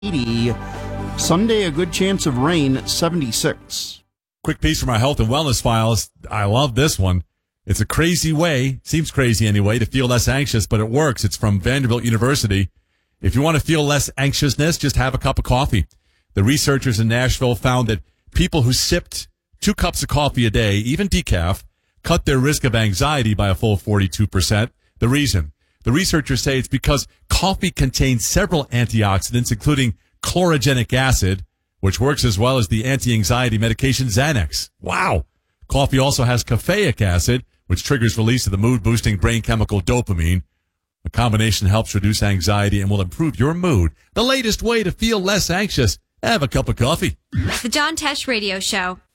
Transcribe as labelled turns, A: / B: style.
A: 80. Sunday, a good chance of rain, 76.
B: Quick piece from our health and wellness files. I love this one. It's a crazy way, seems crazy anyway, to feel less anxious, but it works. It's from Vanderbilt University. If you want to feel less anxiousness, just have a cup of coffee. The researchers in Nashville found that people who sipped 2 cups of coffee a day, even decaf, cut their risk of anxiety by a full 42%. The reason? The researchers say it's because coffee contains several antioxidants, including chlorogenic acid, which works as well as the anti-anxiety medication Xanax. Wow. Coffee also has caffeic acid, which triggers release of the mood-boosting brain chemical dopamine. The combination helps reduce anxiety and will improve your mood. The latest way to feel less anxious. Have a cup of coffee.
C: The John Tesh Radio Show.